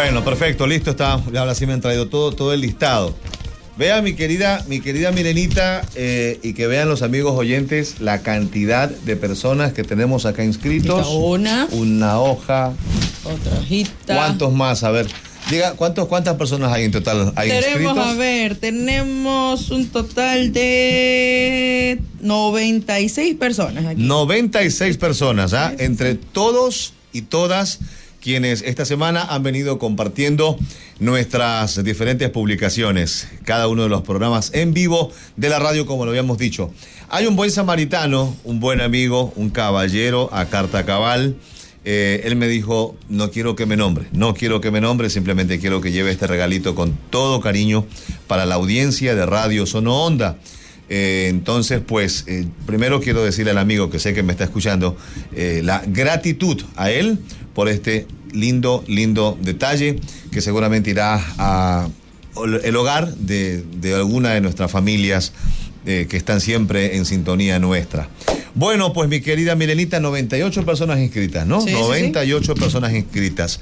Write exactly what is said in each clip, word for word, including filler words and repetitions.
Bueno, perfecto, listo está. Ahora sí me han traído todo, todo el listado. Vea mi querida, mi querida Milenita, eh, y que vean los amigos oyentes la cantidad de personas que tenemos acá inscritos. Una. Una hoja. Otra hojita. ¿Cuántos más? A ver, diga, ¿cuántos, ¿cuántas personas hay en total? ¿Hay tenemos, inscritos? a ver, tenemos un total de noventa y seis personas aquí. noventa y seis personas, ¿ah? ¿eh? Entre todos y todas quienes esta semana han venido compartiendo nuestras diferentes publicaciones, cada uno de los programas en vivo de la radio, como lo habíamos dicho. Hay un buen samaritano, un buen amigo, un caballero a carta cabal. Eh, él me dijo, no quiero que me nombre, no quiero que me nombre, simplemente quiero que lleve este regalito con todo cariño para la audiencia de Radio Sono Onda. Eh, entonces, pues, eh, primero quiero decirle al amigo que sé que me está escuchando, eh, la gratitud a él por este lindo, lindo detalle que seguramente irá a el hogar de, de alguna de nuestras familias eh, que están siempre en sintonía nuestra. Bueno, pues mi querida Milenita, noventa y ocho personas inscritas, ¿no? Sí, noventa y ocho sí, sí. personas inscritas.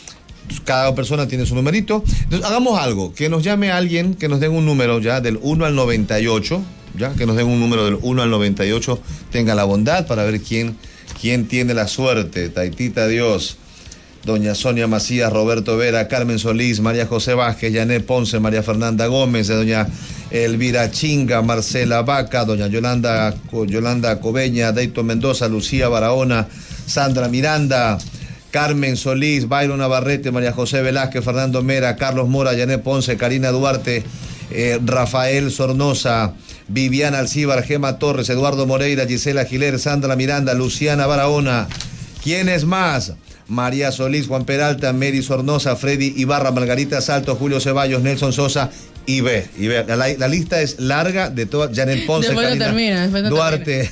Cada persona tiene su numerito. Entonces, hagamos algo, que nos llame a alguien, que nos den un número ya del uno al noventa y ocho, ya, que nos den un número del uno al noventa y ocho, tenga la bondad para ver quién, quién tiene la suerte. Taitita Dios, doña Sonia Macías, Roberto Vera, Carmen Solís, María José Vázquez, Janet Ponce, María Fernanda Gómez, doña Elvira Chinga, Marcela Vaca, doña Yolanda, Yolanda Cobeña, Deito Mendoza, Lucía Barahona, Sandra Miranda, Carmen Solís, Byron Navarrete, María José Velázquez, Fernando Mera, Carlos Mora, Janet Ponce, Karina Duarte, eh, Rafael Sornosa, Viviana Alcíbar, Gema Torres, Eduardo Moreira, Gisela Giler, Sandra Miranda, Luciana Barahona. ¿Quiénes más? María Solís, Juan Peralta, Mary Sornosa, Freddy Ibarra, Margarita Salto, Julio Ceballos, Nelson Sosa y B. Y B. La, la lista es larga de todas. Janet Ponce, Después Karina no termina, después no Duarte.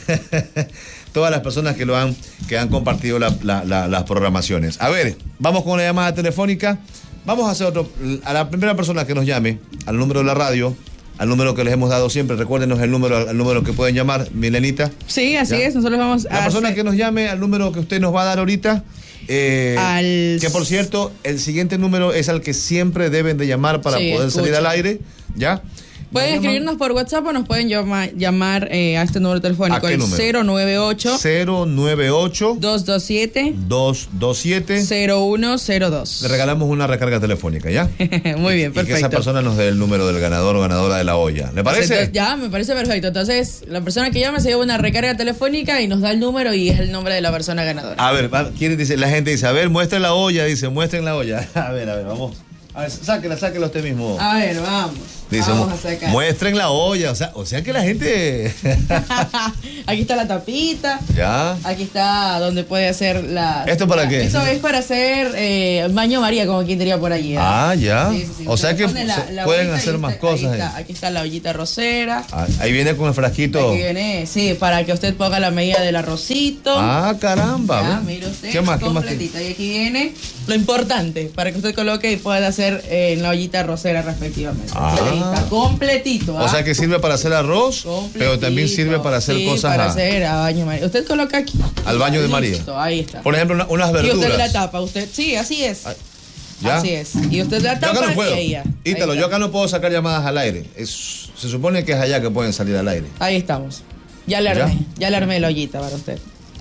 Todas las personas que lo han, que han compartido la, la, la, las programaciones. A ver, vamos con la llamada telefónica. Vamos a hacer otro. A la primera persona que nos llame, al número de la radio, al número que les hemos dado siempre, recuérdenos el número, el número que pueden llamar, Milenita. Sí, así ¿Ya? es, nosotros vamos a... La persona hacer... que nos llame al número que usted nos va a dar ahorita, eh, al... que por cierto, el siguiente número es al que siempre deben de llamar para sí, poder escucha. salir al aire, ¿ya? Pueden escribirnos por WhatsApp o nos pueden llama, llamar eh, a este número telefónico, el cero nueve ocho cero nueve ocho dos dos siete dos dos siete cero uno cero dos. Le regalamos una recarga telefónica, ¿ya? Muy bien, y, perfecto. Y que esa persona nos dé el número del ganador o ganadora de la olla. ¿Le parece? Entonces, ya, me parece perfecto. Entonces, la persona que llama se lleva una recarga telefónica y nos da el número y es el nombre de la persona ganadora. A ver, ¿quién dice? La gente dice, a ver, muestren la olla, dice, muestren la olla. A ver, a ver, vamos. A ver, sáquela, sáquela usted mismo. A ver, vamos. Dice, vamos a sacar. Muestren la olla, o sea, o sea que la gente... Aquí está la tapita. Ya. Aquí está donde puede hacer la... ¿Esto para qué? Eso es para hacer eh, baño María, como quien diría por allí. ¿eh? Ah, ya. Sí, sí, sí. O sea que la, la pueden hacer más está, cosas. Ahí está, aquí está la ollita rosera. Ah, ahí viene con el frasquito. Aquí viene, sí, para que usted ponga la medida del arrocito. Ah, caramba. Ya, mire usted, ¿Qué más? completita. ¿Qué más? Y aquí viene lo importante, para que usted coloque y pueda hacer eh, en la ollita arrocera respectivamente. Ah. Ahí está, completito. ¿ah? O sea que sirve para hacer arroz, completito, pero también sirve para hacer sí, cosas para a, hacer a baño María. Usted coloca aquí. al baño de María. Listo, ahí está. Por ejemplo, una, unas Y verduras. usted la tapa, usted, sí, así es. ¿Ya? Así es. Y usted la Yo tapa acá no puedo. y ahí ya. Ítalo, Ahí yo está. acá no puedo sacar llamadas al aire. Es, se supone que es allá que pueden salir al aire. Ahí estamos. Ya le ¿Ya? armé, ya le armé la ollita para usted.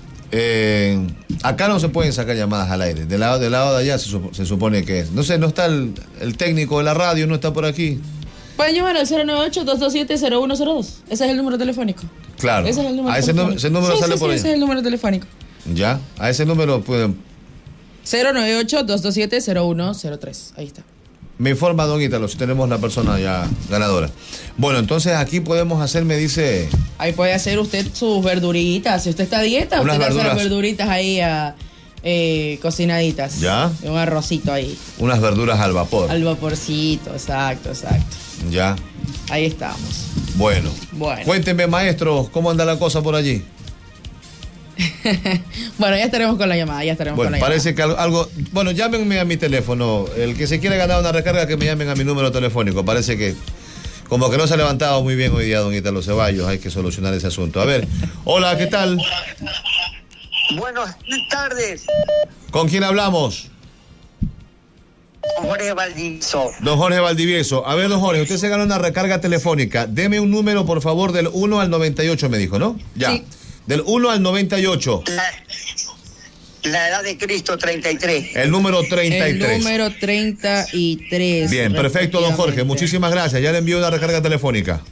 Eh, acá no se pueden sacar llamadas al aire. Del lado, del lado de allá se, supo- se supone que es. No sé, no está el, el técnico de la radio, no está por aquí. Pueden llamar al cero nueve ocho dos dos siete cero uno cero dos. Ese es el número telefónico. Claro. Ese es el número a ese, telefónico. nu- ese número Sí, sale sí, por sí, ahí. ese es el número telefónico. Ya, a ese número pueden. cero nueve ocho dos dos siete cero uno cero tres. Ahí está. Me informa don Ítalo si tenemos la persona ya ganadora. Bueno, entonces aquí podemos hacer, me dice. Ahí puede hacer usted sus verduritas. Si usted está a dieta, Unas usted hace las verduras. verduritas ahí a, eh, cocinaditas. Ya. Un arrocito ahí. Unas verduras al vapor. Al vaporcito, exacto, exacto. Ya. Ahí estamos. Bueno. Bueno. Cuénteme, maestro, ¿cómo anda la cosa por allí? Bueno, ya estaremos con la llamada, ya estaremos Bueno, con la parece que algo, algo- Bueno, llámenme a mi teléfono. El que se quiera ganar una recarga, que me llamen a mi número telefónico. Parece que como que no se ha levantado muy bien hoy día don Ítalo Ceballos. Hay que solucionar ese asunto. A ver, hola, ¿qué tal? Buenas tardes. ¿Con quién hablamos? Jorge Valdivieso. Don Jorge Valdivieso. A ver, don Jorge, usted se ganó una recarga telefónica. Deme un número, por favor, del uno al noventa y ocho, me dijo, ¿no? Ya. Sí. Del uno al noventa y ocho. La, la edad de Cristo, treinta y tres. El número treinta y tres. El número treinta y tres. Bien, perfecto, don Jorge. Muchísimas gracias. Ya le envío una recarga telefónica.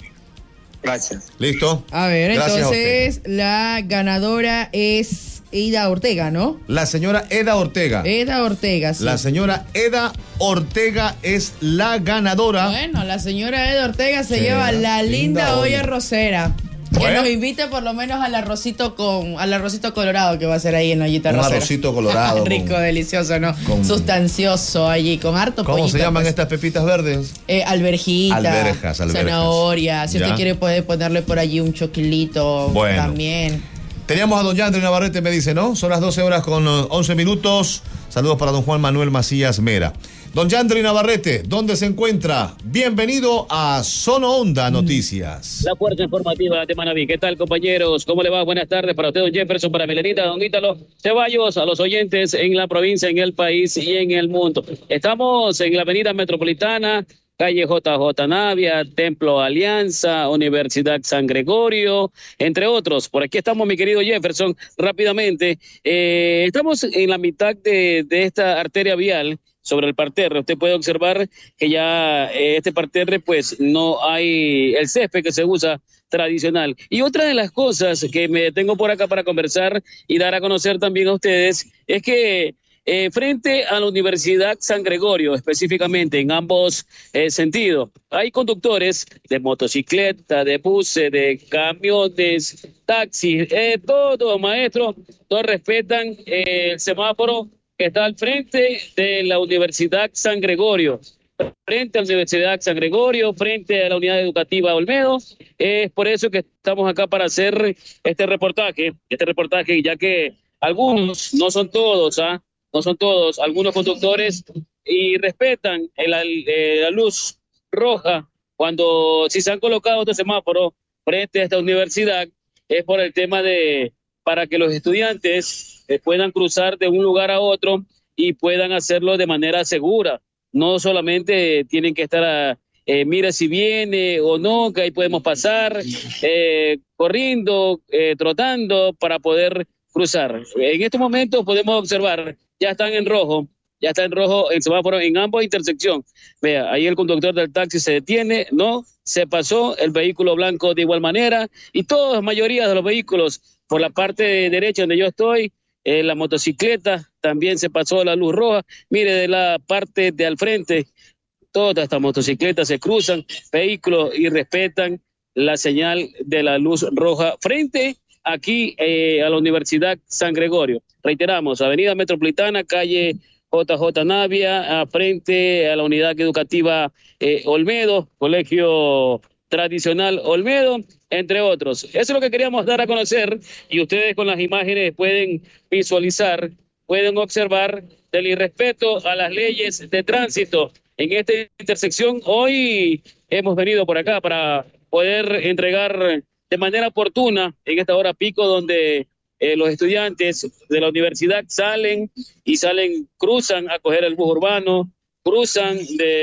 Gracias. ¿Listo? A ver, Gracias entonces a la ganadora es Eda Ortega, ¿no? La señora Eda Ortega. Eda Ortega, sí. La señora Eda Ortega es la ganadora. Bueno, la señora Eda Ortega se sí, lleva la linda, linda olla rosera. Que bueno. Nos invite por lo menos al arrocito con al arrocito colorado que va a ser ahí en la ollita un rosera. Un arrocito colorado. Rico, con, delicioso, ¿no? Con, Sustancioso allí, con harto ¿Cómo pollito, se llaman pues. estas pepitas verdes? Eh, alberjita. Alberjas, alberjas. Zanahoria. Si ¿Ya? usted quiere puede ponerle por allí un choquilito bueno. también. Teníamos a don Yandri Navarrete, me dice, ¿no? Son las doce horas con once minutos. Saludos para don Juan Manuel Macías Mera. Don Yandri Navarrete, ¿dónde se encuentra? Bienvenido a Zona Onda Noticias. La fuerza informativa de Manaví. ¿Qué tal, compañeros? ¿Cómo le va? Buenas tardes para usted, don Jefferson, para Melenita, don Ítalo Ceballos, a los oyentes en la provincia, en el país y en el mundo. Estamos en la avenida Metropolitana, calle J J Navia, Templo Alianza, Universidad San Gregorio, entre otros. Por aquí estamos, mi querido Jefferson, rápidamente. Eh, estamos en la mitad de, de esta arteria vial, sobre el parterre. Usted puede observar que ya eh, este parterre pues no hay el césped que se usa tradicional. Y otra de las cosas que me detengo por acá para conversar y dar a conocer también a ustedes es que eh, frente a la Universidad San Gregorio, específicamente en ambos eh, sentidos, hay conductores de motocicleta, de buses, de camiones, taxis, eh, todos, maestros, todos respetan eh, el semáforo que está al frente de la Universidad San Gregorio, frente a la Universidad San Gregorio, frente a la Unidad Educativa Olmedo. Es por eso que estamos acá para hacer este reportaje, este reportaje, ya que algunos, no son todos, ¿ah? No son todos, algunos conductores y respetan el, el, la luz roja cuando si se han colocado estos semáforos frente a esta universidad, es por el tema de, para que los estudiantes Eh, puedan cruzar de un lugar a otro y puedan hacerlo de manera segura. No solamente tienen que estar a, eh, mira si viene o no, que ahí podemos pasar, eh, corriendo, eh, trotando para poder cruzar. En este momento podemos observar, ya están en rojo, ya está en rojo el semáforo en ambas intersecciones. Vea, ahí el conductor del taxi se detiene, no, se pasó, el vehículo blanco de igual manera, y toda la mayoría de los vehículos por la parte derecha donde yo estoy, Eh, la motocicleta también se pasó la luz roja. Mire, de la parte de al frente, todas estas motocicletas se cruzan, vehículos y respetan la señal de la luz roja frente aquí eh, a la Universidad San Gregorio. Reiteramos, avenida Metropolitana, calle J J Navia, a frente a la Unidad Educativa eh, Olmedo, Colegio Tradicional Olmedo, entre otros. Eso es lo que queríamos dar a conocer y ustedes con las imágenes pueden visualizar, pueden observar del irrespeto a las leyes de tránsito en esta intersección. Hoy hemos venido por acá para poder entregar de manera oportuna en esta hora pico donde eh, los estudiantes de la universidad salen y salen, cruzan a coger el bus urbano, cruzan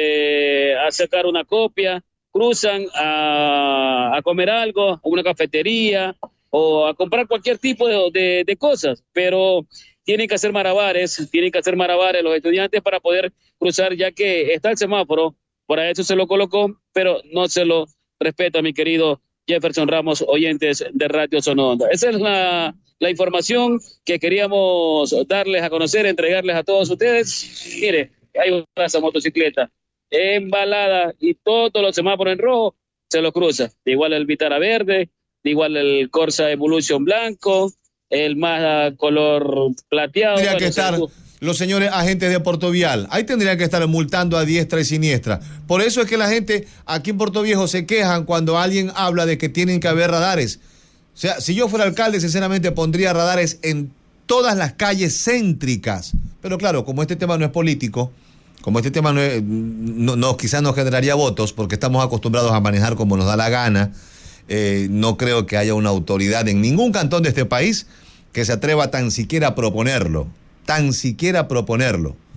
de, a sacar una copia, cruzan a, a comer algo, a una cafetería o a comprar cualquier tipo de, de, de cosas, pero tienen que hacer malabares, tienen que hacer malabares los estudiantes para poder cruzar, ya que está el semáforo, para eso se lo colocó, pero no se lo respeta, mi querido Jefferson Ramos, oyentes de Radio Zona Onda. Esa es la, la información que queríamos darles a conocer, entregarles a todos ustedes. Mire, hay una motocicleta embalada y todos los semáforos en rojo se lo cruza. De igual el Vitara verde, de igual el Corsa Evolution blanco, el Mazda color plateado. Tendría bueno, que estar se... los señores agentes de Puerto Vial. Ahí tendrían que estar multando a diestra y siniestra. Por eso es que la gente aquí en Puerto Viejo se quejan cuando alguien habla de que tienen que haber radares. O sea, si yo fuera alcalde, sinceramente pondría radares en todas las calles céntricas. Pero claro, como este tema no es político, como este tema no, es, no, no quizás no generaría votos porque estamos acostumbrados a manejar como nos da la gana, eh, no creo que haya una autoridad en ningún cantón de este país que se atreva tan siquiera a proponerlo, tan siquiera a proponerlo.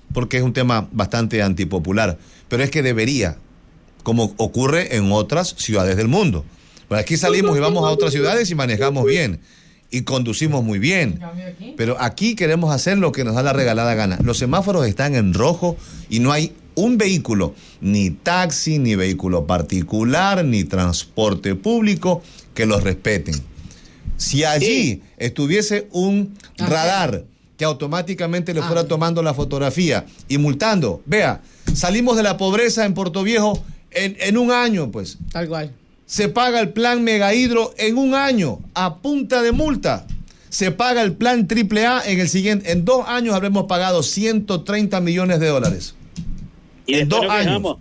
porque es un tema bastante antipopular, pero es que debería, como ocurre en otras ciudades del mundo. Pero aquí salimos y vamos a otras ciudades y manejamos bien y conducimos muy bien, pero aquí queremos hacer lo que nos da la regalada gana. Los semáforos están en rojo y no hay un vehículo, ni taxi, ni vehículo particular, ni transporte público que los respeten. Si allí estuviese un radar que automáticamente le fuera tomando la fotografía y multando, vea, salimos de la pobreza en Puerto Viejo en, en un año, pues. Tal cual. Se paga el plan Megahidro en un año, a punta de multa. Se paga el plan triple A en el siguiente, en dos años habremos pagado ciento treinta millones de dólares. Y en dos nos años. Quejamos.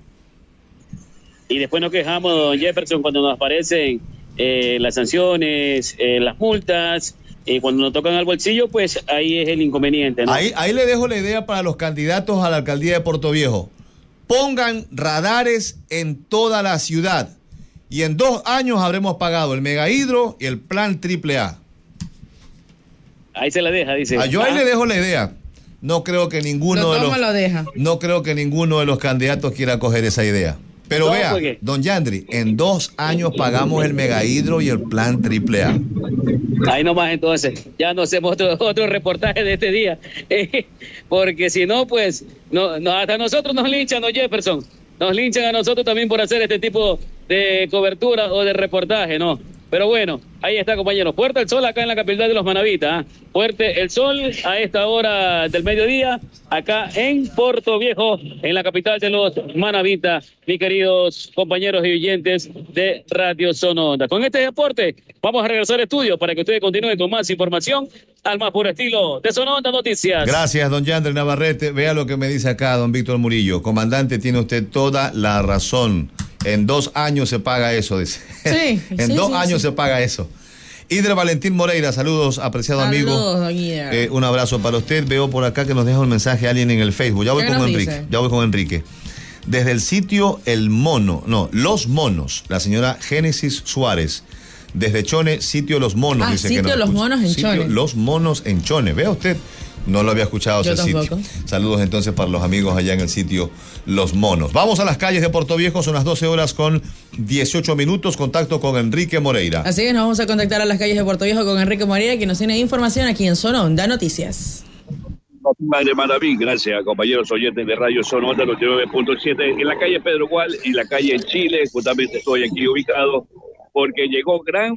Y después nos quejamos, don Jefferson, cuando nos aparecen eh, las sanciones, eh, las multas, y cuando nos tocan al bolsillo, pues ahí es el inconveniente, ¿no? Ahí, ahí le dejo la idea para los candidatos a la alcaldía de Puerto Viejo. Pongan radares en toda la ciudad y en dos años habremos pagado el Megahidro y el plan triple A. Ahí se la deja, dice. Ah, yo ahí ah. le dejo la idea. No creo que ninguno lo de los lo deja. no creo que ninguno de los candidatos quiera coger esa idea. Pero No, vea, porque... don Yandri, en dos años pagamos el Megahidro y el plan triple A. Ahí nomás entonces, ya no hacemos otro, otro reportaje de este día, eh, porque si no, pues, no, no, hasta nosotros nos linchan, ¿no, Jefferson? Nos linchan a nosotros también por hacer este tipo de cobertura o de reportaje, ¿no? Pero bueno, ahí está, compañeros. Fuerte el sol acá en la capital de los Manavitas. ¿eh? Fuerte el sol a esta hora del mediodía, acá en Puerto Viejo, en la capital de los Manavitas, mis queridos compañeros y oyentes de Radio Sononda. Con este deporte, vamos a regresar al estudio para que ustedes continúen con más información al más puro estilo de Sononda Noticias. Gracias, don Yandri Navarrete. Vea lo que me dice acá don Víctor Murillo. Comandante, tiene usted toda la razón. En dos años se paga eso, dice. Sí. en sí, dos sí, años sí. se paga eso. Idre Valentín Moreira, saludos, apreciado amigo. Saludos, don Idre. Eh, un abrazo para usted. Veo por acá que nos deja un mensaje alguien en el Facebook. Ya voy ¿Qué con nos Enrique. dice? Ya voy con Enrique. Desde el sitio El Mono, no, Los Monos, la señora Génesis Suárez. Desde Chone, sitio Los Monos. Ah, dice sitio que nos Los escucha. Monos en Sitio Chone. Los Monos en Chone. Vea usted. No lo había escuchado Yo ese tampoco. sitio. Saludos entonces para los amigos allá en el sitio Los Monos. Vamos a las calles de Puerto Viejo, son las doce horas con dieciocho minutos. Contacto con Enrique Moreira. Así que nos vamos a contactar a las calles de Puerto Viejo con Enrique Moreira, que nos tiene información aquí en Sononda Noticias. Madre Maraví, gracias compañeros oyentes de Radio Sononda noventa y nueve punto siete en la calle Pedro Gual y la calle Chile. Justamente estoy aquí ubicado porque llegó gran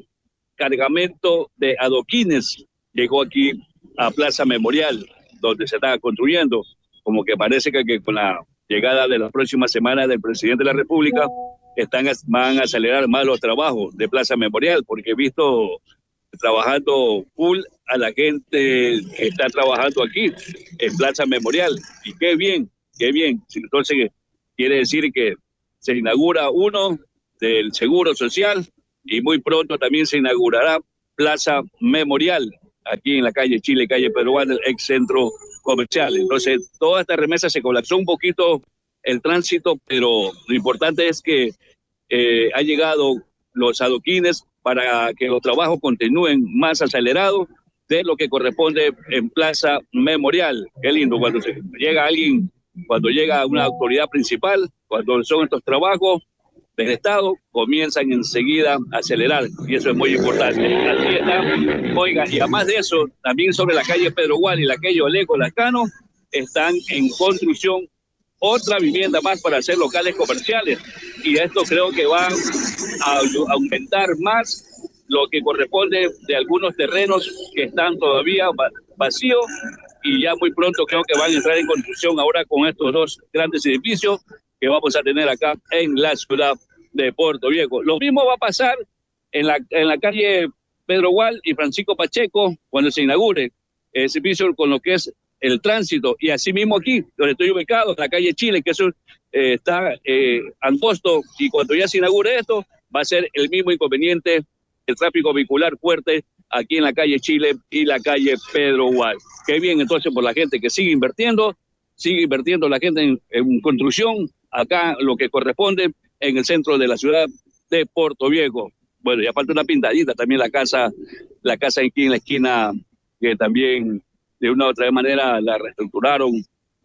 cargamento de adoquines, llegó aquí a Plaza Memorial, donde se está construyendo, como que parece que, que con la llegada de las próximas semanas del presidente de la República están van a acelerar más los trabajos de Plaza Memorial, porque he visto trabajando full a la gente que está trabajando aquí en Plaza Memorial, y qué bien, qué bien. Entonces quiere decir que se inaugura uno del Seguro Social y muy pronto también se inaugurará Plaza Memorial aquí en la calle Chile, calle Pedro Gual, el ex centro comercial. Entonces toda esta remesa se colapsó un poquito el tránsito, pero lo importante es que eh, ha llegado los adoquines para que los trabajos continúen más acelerados de lo que corresponde en Plaza Memorial. Qué lindo cuando se llega alguien, cuando llega una autoridad principal, cuando son estos trabajos del Estado, comienzan enseguida a acelerar, y eso es muy importante. Así está. Oiga, y además de eso, también sobre la calle Pedro Gual y la calle Oleco Lascano, están en construcción otra vivienda más para hacer locales comerciales, y esto creo que va a aumentar más lo que corresponde de algunos terrenos que están todavía vacíos, y ya muy pronto creo que van a entrar en construcción ahora con estos dos grandes edificios que vamos a tener acá en la ciudad de Puerto Viejo. Lo mismo va a pasar en la, en la calle Pedro Gual y Francisco Pacheco cuando se inaugure el servicio con lo que es el tránsito, y asimismo aquí, donde estoy ubicado, en la calle Chile, que eso eh, está eh, angosto, y cuando ya se inaugure esto, va a ser el mismo inconveniente, el tráfico vehicular fuerte aquí en la calle Chile y la calle Pedro Gual. Qué bien entonces por la gente que sigue invirtiendo, sigue invirtiendo la gente en, en construcción, acá lo que corresponde en el centro de la ciudad de Puerto Viejo. Bueno, ya falta una pintadita también la casa, la casa aquí en la esquina, que también de una u otra manera la reestructuraron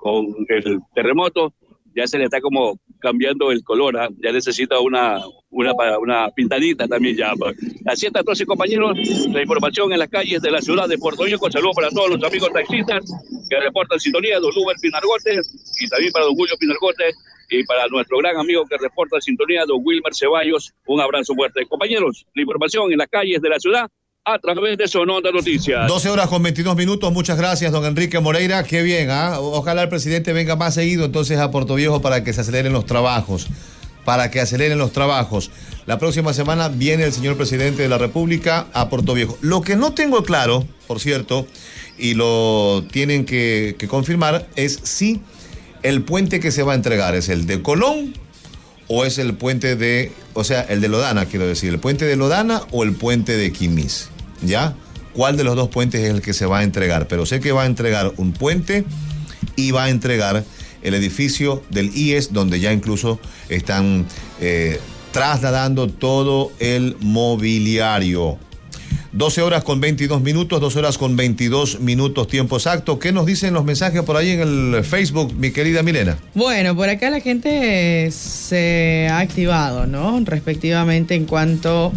con el terremoto, ya se le está como cambiando el color, ¿eh? Ya necesita una, una, una pintadita también ya. Así está entonces, compañeros, la información en las calles de la ciudad de Puerto Viejo. Saludos para todos los amigos taxistas que reportan sintonía, don Luber Pinargote, y también para don Julio Pinargote, y para nuestro gran amigo que reporta sintonía, don Wilmer Ceballos. Un abrazo fuerte. Compañeros, la información en las calles de la ciudad a través de Sonora Noticias. doce horas con veintidós minutos, muchas gracias, don Enrique Moreira, qué bien, ¿ah? ¿eh? Ojalá el presidente venga más seguido entonces a Puerto Viejo para que se aceleren los trabajos, para que aceleren los trabajos. La próxima semana viene el señor presidente de la República a Puerto Viejo. Lo que no tengo claro, por cierto, y lo tienen que, que confirmar, es si el puente que se va a entregar es el de Colón o es el puente de, o sea, el de Lodana, quiero decir, el puente de Lodana o el puente de Quimís. ¿Ya? ¿Cuál de los dos puentes es el que se va a entregar? Pero sé que va a entregar un puente y va a entregar el edificio del I E S, donde ya incluso están eh, trasladando todo el mobiliario. doce horas con veintidós minutos, doce horas con veintidós minutos, tiempo exacto. ¿Qué nos dicen los mensajes por ahí en el Facebook, mi querida Milena? Bueno, por acá la gente se ha activado, ¿no? Respectivamente en cuanto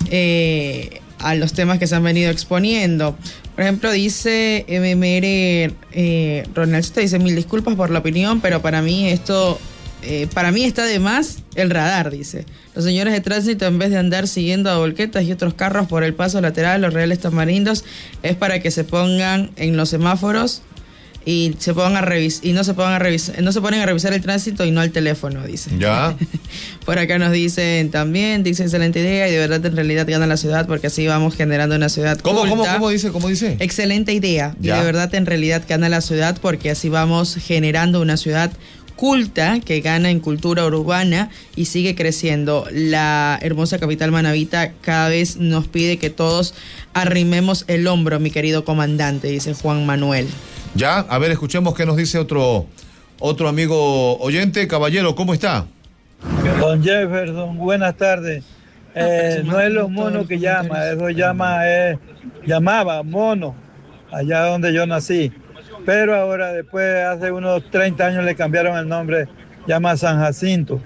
Eh, a los temas que se han venido exponiendo. Por ejemplo, dice M M R eh, Ronaldito, dice, mil disculpas por la opinión, pero para mí esto, eh, para mí está de más el radar, dice. Los señores de tránsito, en vez de andar siguiendo a volquetas y otros carros por el paso lateral, los reales tamarindos, es para que se pongan en los semáforos y se pongan a revisar y no se pongan a revisar, no se ponen a revisar el tránsito y no al teléfono, dice. Ya. Por acá nos dicen también, dice excelente idea y de verdad en realidad gana la ciudad porque así vamos generando una ciudad ¿Cómo, culta. ¿Cómo, cómo dice? ¿Cómo dice? Excelente idea Ya. y de verdad en realidad gana la ciudad porque así vamos generando una ciudad culta que gana en cultura urbana y sigue creciendo. La hermosa capital manabita cada vez nos pide que todos arrimemos el hombro, mi querido comandante, dice Juan Manuel. Ya, a ver, escuchemos qué nos dice otro, otro amigo oyente. Caballero, ¿cómo está? Don Jefferson, buenas tardes. Eh, no es los monos que llama, eso llama, eh, llamaba mono, allá donde yo nací. Pero ahora, después, hace unos treinta años le cambiaron el nombre, llama San Jacinto.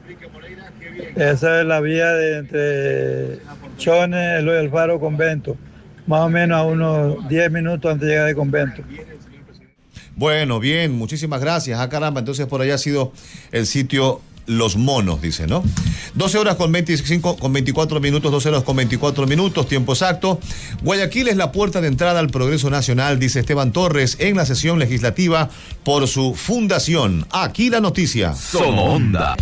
Esa es la vía de entre Chones, Eloy Alfaro, Convento. Más o menos a unos diez minutos antes de llegar de Convento. Bueno, bien, muchísimas gracias. Ah, caramba, entonces por allá ha sido el sitio Los Monos, dice, ¿no? doce horas con veinticinco, con veinticuatro minutos, doce horas con veinticuatro minutos, tiempo exacto. Guayaquil es la puerta de entrada al progreso nacional, dice Esteban Torres en la sesión legislativa por su fundación. Aquí la noticia. Somonda.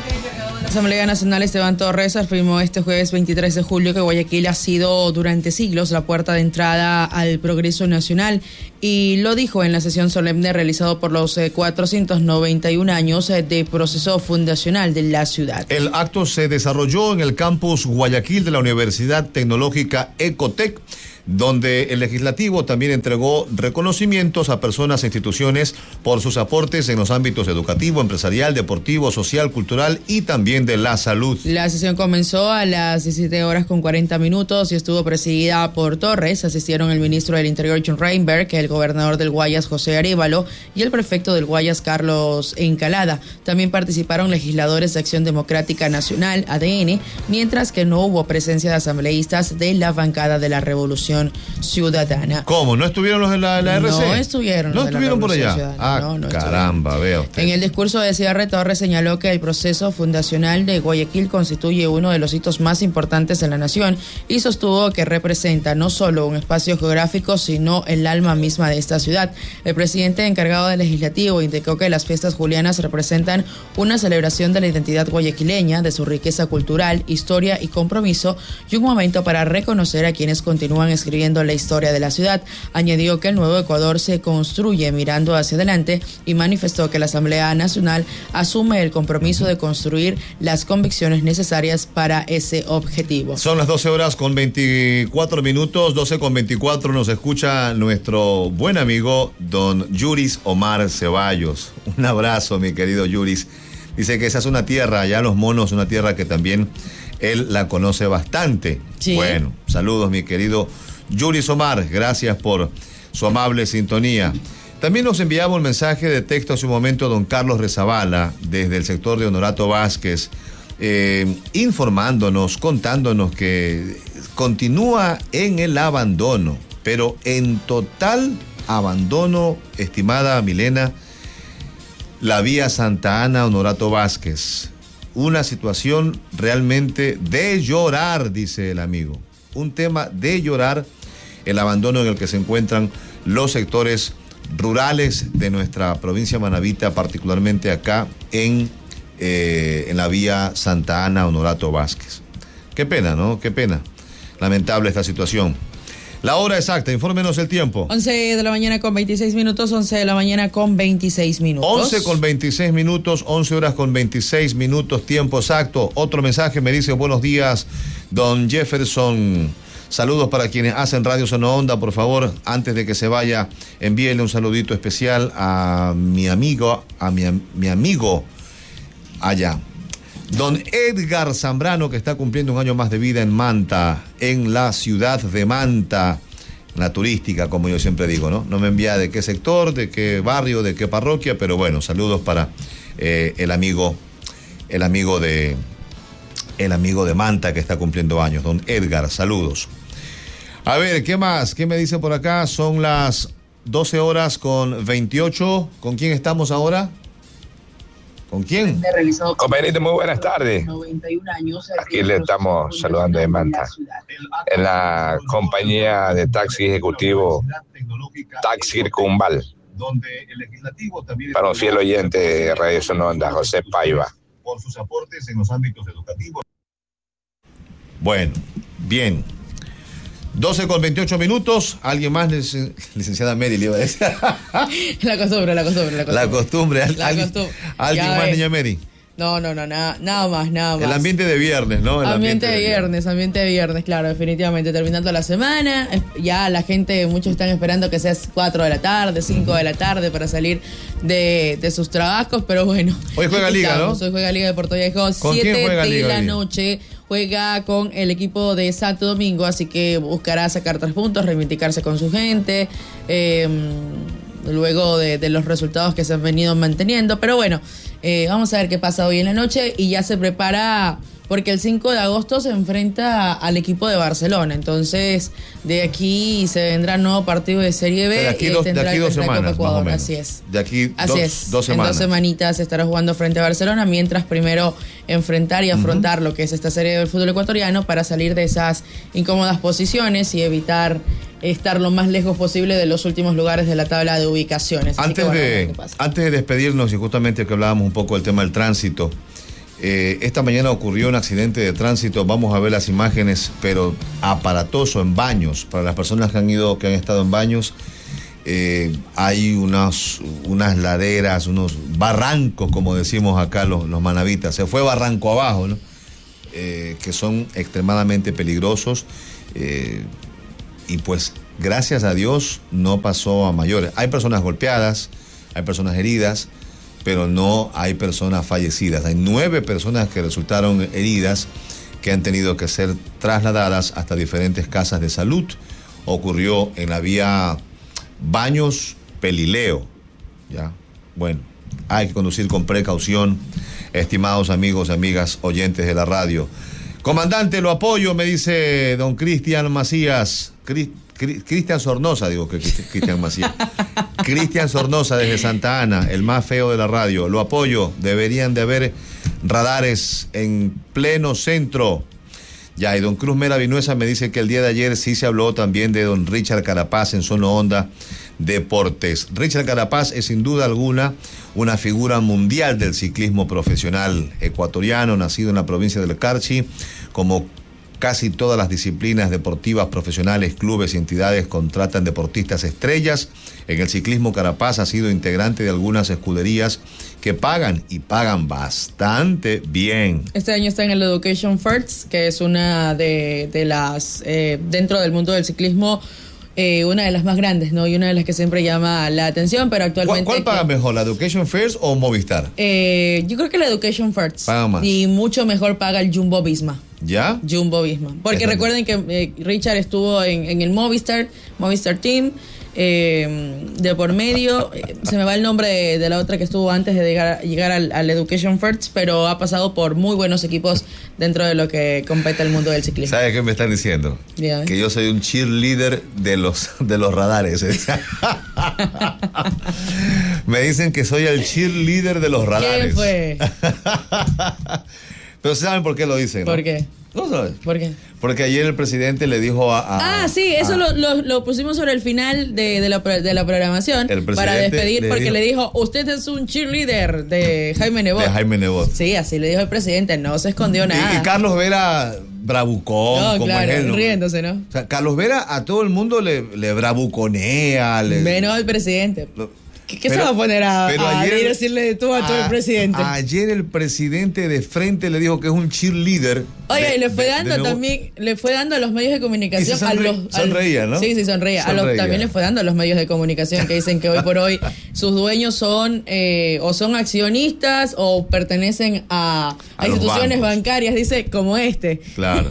La Asamblea Nacional Esteban Torres afirmó este jueves veintitrés de julio que Guayaquil ha sido durante siglos la puerta de entrada al progreso nacional y lo dijo en la sesión solemne realizado por los eh, cuatrocientos noventa y un años eh, de proceso fundacional de la ciudad. El acto se desarrolló en el campus Guayaquil de la Universidad Tecnológica Ecotec, donde el legislativo también entregó reconocimientos a personas e instituciones por sus aportes en los ámbitos educativo, empresarial, deportivo, social, cultural y también de la salud. La sesión comenzó a las diecisiete horas con cuarenta minutos y estuvo presidida por Torres. Asistieron el ministro del Interior, John Reinberg, el gobernador del Guayas, José Arévalo, y el prefecto del Guayas, Carlos Encalada. También participaron legisladores de Acción Democrática Nacional, A D N, mientras que no hubo presencia de asambleístas de la bancada de la Revolución Ciudadana. ¿Cómo? ¿No estuvieron los de la, la R C? No estuvieron. ¿No los de la estuvieron por allá? Ciudadana. Ah, no, no caramba, vea usted. En el discurso de cierre, Torres señaló que el proceso fundacional de Guayaquil constituye uno de los hitos más importantes de la nación y sostuvo que representa no solo un espacio geográfico, sino el alma misma de esta ciudad. El presidente encargado del legislativo indicó que las fiestas julianas representan una celebración de la identidad guayaquileña, de su riqueza cultural, historia y compromiso, y un momento para reconocer a quienes continúan escribiendo la historia de la ciudad. Añadió que el nuevo Ecuador se construye mirando hacia adelante y manifestó que la Asamblea Nacional asume el compromiso de construir las convicciones necesarias para ese objetivo. Son las doce horas con veinticuatro minutos, doce con veinticuatro, nos escucha nuestro buen amigo don Yuris Omar Ceballos. Un abrazo, mi querido Yuris. Dice que esa es una tierra, allá Los Monos, una tierra que también él la conoce bastante. Sí. Bueno, saludos, mi querido Yuris Omar, gracias por su amable sintonía. También nos enviaba un mensaje de texto hace un momento don Carlos Rezabala, desde el sector de Honorato Vázquez, eh, informándonos, contándonos que continúa en el abandono, pero en total abandono, estimada Milena, la vía Santa Ana Honorato Vázquez. Una situación realmente de llorar, dice el amigo. Un tema de llorar, el abandono en el que se encuentran los sectores rurales de nuestra provincia manabita, particularmente acá en, eh, en la vía Santa Ana Honorato Vázquez. Qué pena, ¿no? Qué pena. Lamentable esta situación. La hora exacta, infórmenos el tiempo. once de la mañana con veintiséis minutos, once de la mañana con veintiséis minutos. once con veintiséis minutos, once horas con veintiséis minutos, tiempo exacto. Otro mensaje me dice, buenos días, don Jefferson. Saludos para quienes hacen Radio Zona Onda, por favor, antes de que se vaya, envíenle un saludito especial a mi amigo, a mi, mi amigo allá. Don Edgar Zambrano, que está cumpliendo un año más de vida en Manta, en la ciudad de Manta, la turística, como yo siempre digo, ¿no? No me envía de qué sector, de qué barrio, de qué parroquia, pero bueno, saludos para eh, el amigo, el amigo de, el amigo de Manta que está cumpliendo años, don Edgar, saludos. A ver, ¿qué más? ¿Qué me dice por acá? Son las doce horas con veintiocho. ¿Con quién estamos ahora? ¿Con quién? Compañerito, muy buenas tardes. Aquí le estamos saludando de Manta. En la compañía de taxi ejecutivo Taxi Circunval. Para un fiel oyente de Radio Zona Onda, José Paiva. Por sus aportes en los ámbitos educativos. Bueno, bien. doce con veintiocho minutos. ¿Alguien más? Licenciada Mary, le iba a decir. La costumbre, la costumbre, la costumbre. La costumbre. La ¿Alguien, costumbre. ¿alguien Ya más, ves. niña Mary? No, no, no, nada, nada más, nada más. El ambiente de viernes, ¿no? El ambiente, ambiente de viernes, viernes, ambiente de viernes, claro, definitivamente. Terminando la semana, ya la gente, muchos están esperando que sea cuatro de la tarde, cinco de la tarde para salir de, de sus trabajos, pero bueno. Hoy juega Liga, estamos. ¿no? Hoy juega Liga de Puerto Viejo, siete de la noche. Juega con el equipo de Santo Domingo, así que buscará sacar tres puntos, reivindicarse con su gente, eh, luego de, de los resultados que se han venido manteniendo. Pero bueno, eh, vamos a ver qué pasa hoy en la noche y ya se prepara, porque el cinco de agosto se enfrenta al equipo de Barcelona. Entonces, de aquí se vendrá un nuevo partido de Serie B. De aquí, dos, de aquí dos semanas, más o menos. Así es. De aquí Así dos, es. dos semanas. En dos semanitas estará jugando frente a Barcelona, mientras primero enfrentar y afrontar uh-huh. lo que es esta serie del fútbol ecuatoriano para salir de esas incómodas posiciones y evitar estar lo más lejos posible de los últimos lugares de la tabla de ubicaciones. Antes, que, bueno, de, antes de despedirnos, y justamente que hablábamos un poco del tema del tránsito, eh, esta mañana ocurrió un accidente de tránsito, vamos a ver las imágenes, pero aparatoso, en Baños. Para las personas que han ido, que han estado en Baños, eh, hay unas, unas laderas, unos barrancos, como decimos acá los, los manavitas. Se fue barranco abajo, ¿no? Eh, que son extremadamente peligrosos. Eh, y pues, gracias a Dios, no pasó a mayores. Hay personas golpeadas, hay personas heridas, pero no hay personas fallecidas. Hay nueve personas que resultaron heridas, que han tenido que ser trasladadas hasta diferentes casas de salud. Ocurrió en la vía Baños-Pelileo, ¿ya? Bueno, hay que conducir con precaución, estimados amigos y amigas oyentes de la radio. Comandante, lo apoyo, me dice don Cristian Macías. Cristian Sornosa, digo que Cristian Macías. Cristian Sornosa desde Santa Ana, el más feo de la radio. Lo apoyo, deberían de haber radares en pleno centro. Ya, y don Cruz Mera Vinuesa me dice que el día de ayer sí se habló también de don Richard Carapaz en Zona Onda Deportes. Richard Carapaz es sin duda alguna una figura mundial del ciclismo profesional ecuatoriano, nacido en la provincia del Carchi. Como casi todas las disciplinas deportivas profesionales, clubes y entidades contratan deportistas estrellas. En el ciclismo, Carapaz ha sido integrante de algunas escuderías que pagan y pagan bastante bien. Este año está en el Education First, que es una de, de las, eh, dentro del mundo del ciclismo, eh, una de las más grandes, ¿no? Y una de las que siempre llama la atención, pero actualmente... ¿Cuál, cuál paga que, mejor, la Education First o Movistar? Eh, yo creo que la Education First. Paga más. Y mucho mejor paga el Jumbo Visma. ¿Ya? Jumbo Visma. Porque Esta recuerden que eh, Richard estuvo en, en el Movistar, Movistar Team, eh, de por medio. Se me va el nombre de, de la otra que estuvo antes de llegar, llegar al, al Education First, pero ha pasado por muy buenos equipos dentro de lo que compete el mundo del ciclismo. ¿Sabes qué me están diciendo? Dígame. Que yo soy un cheerleader de los, de los radares. ¿eh? Me dicen que soy el cheerleader de los radares. ¿Quién fue? Pero ¿saben por qué lo dicen? ¿No? ¿Por qué? No sabes. ¿Por qué? Porque ayer el presidente le dijo a... a ah, sí, eso a, lo, lo, lo pusimos sobre el final de, de, la, de la programación para despedir, le porque dijo, le dijo, usted es un cheerleader de Jaime Nebot. De Jaime Nebot. Sí, así le dijo el presidente, no se escondió nada. Y, y Carlos Vera bravucón, no, como claro, es él, ¿no? riéndose, ¿no? O sea, Carlos Vera a todo el mundo le, le bravuconea. Le, menos al presidente. Lo, ¿Qué, qué pero, se va a poner a, a ayer, decirle de tú a, a todo el presidente? Ayer el presidente de frente le dijo que es un cheerleader. Oye, de, y le fue de, dando de también, le fue dando a los medios de comunicación. sonre, a los, sonreía, a los, ¿no? Sí, sí, sonreía. sonreía. A los, también le fue dando a los medios de comunicación que dicen que hoy por hoy sus dueños son eh, o son accionistas o pertenecen a, a, a instituciones bancarias, dice, como este. Claro.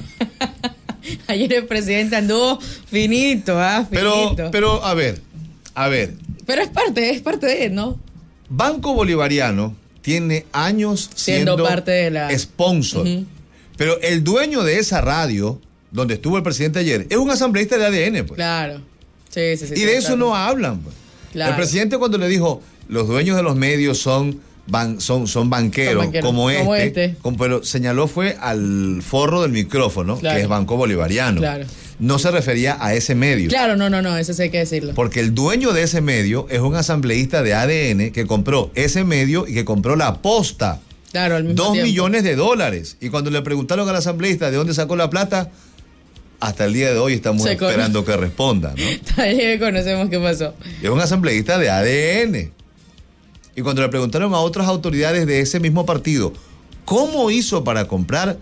Ayer el presidente anduvo finito, ah, finito. Pero, pero, a ver, a ver. Pero es parte, es parte de él, ¿no? Banco Bolivariano tiene años siendo, siendo parte de la sponsor. Uh-huh. Pero el dueño de esa radio, donde estuvo el presidente ayer, es un asambleísta de A D N, pues. Claro. Sí, sí, sí. Y sí, de eso claro. no hablan, pues. Claro. El presidente cuando le dijo, los dueños de los medios son, ban, son, son, banqueros, son banqueros, como este, como este. Como, pero señaló fue al forro del micrófono, claro. que es Banco Bolivariano. Claro. No se refería a ese medio. Claro, no, no, no, eso sí hay que decirlo. Porque el dueño de ese medio es un asambleísta de A D N que compró ese medio y que compró la posta. Claro, al mismo Dos tiempo. millones de dólares. Y cuando le preguntaron al asambleísta de dónde sacó la plata, hasta el día de hoy estamos se esperando conoce. que responda, ¿no? Ahí conocemos qué pasó. Es un asambleísta de A D N. Y cuando le preguntaron a otras autoridades de ese mismo partido, ¿cómo hizo para comprar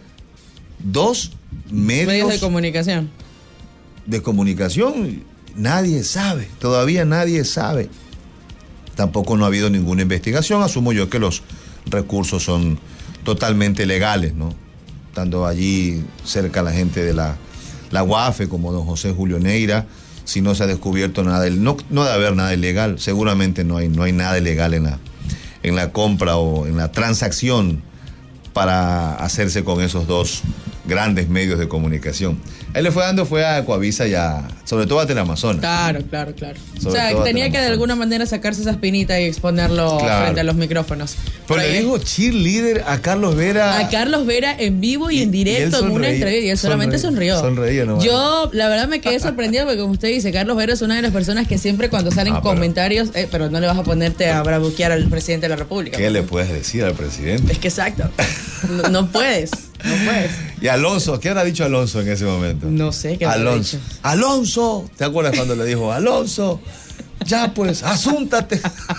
dos medios, medios de comunicación? De comunicación, nadie sabe, todavía nadie sabe. Tampoco no ha habido ninguna investigación, asumo yo que los recursos son totalmente legales, ¿no? Estando allí cerca la gente de la, la U A F E, como don José Julio Neira, si no se ha descubierto nada, no, no debe haber nada ilegal, seguramente no hay, no hay nada ilegal en la, en la compra o en la transacción para hacerse con esos dos grandes medios de comunicación. Él le fue dando fue a Coavisa y a, sobre todo a Teleamazonas. Claro, claro, claro. Sobre o sea, tenía que de alguna manera sacarse esa espinita y exponerlo claro. frente a los micrófonos. Pero le dijo cheerleader a Carlos Vera. A Carlos Vera en vivo y, y en directo en una entrevista y él solamente sonrió. Sonreía nomás. Yo, la verdad, me quedé sorprendido porque, como usted dice, Carlos Vera es una de las personas que siempre cuando salen ah, pero, comentarios, eh, pero no le vas a ponerte a bravuquear al presidente de la República. ¿Qué le puedes decir al presidente? Es que exacto. No, no puedes. No puedes. Y Alonso, ¿qué habrá dicho Alonso en ese momento? No sé qué habrá Alonso. dicho. Alonso, ¿te acuerdas cuando le dijo Alonso? Ya pues, asúntate.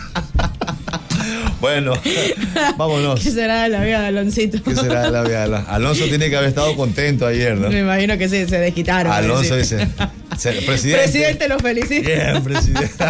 Bueno, vámonos. ¿Qué será de la vida de Aloncito? ¿Qué será de la vida de Alonso? Alonso tiene que haber estado contento ayer, ¿no? Me imagino que sí, se desquitaron. Alonso dice, presidente. Presidente, lo felicito. Bien, presidente.